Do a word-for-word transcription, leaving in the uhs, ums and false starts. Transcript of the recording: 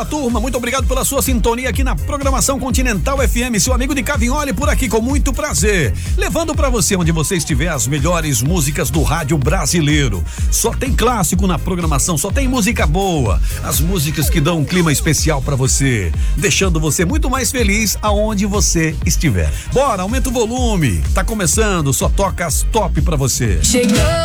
Turma, muito obrigado pela sua sintonia aqui na programação Continental F M, seu amigo de Cavinholi por aqui com muito prazer, levando pra você onde você estiver as melhores músicas do rádio brasileiro. Só tem clássico na programação, só tem música boa, as músicas que dão um clima especial pra você, deixando você muito mais feliz aonde você estiver. Bora, aumenta o volume, tá começando, só toca as top pra você. Chegou